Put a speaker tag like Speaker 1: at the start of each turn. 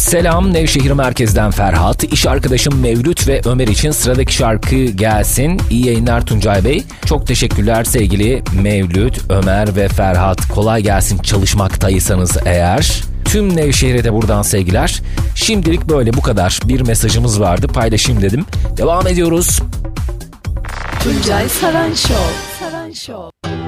Speaker 1: Selam, Nevşehir Merkez'den Ferhat. İş arkadaşım Mevlüt ve Ömer için sıradaki şarkı gelsin. İyi yayınlar Tuncay Bey. Çok teşekkürler sevgili Mevlüt, Ömer ve Ferhat. Kolay gelsin çalışmaktaysanız eğer. Tüm Nevşehir'e de buradan sevgiler. Şimdilik böyle, bu kadar. Bir mesajımız vardı, paylaşayım dedim. Devam ediyoruz.
Speaker 2: Tuncay Saran Show.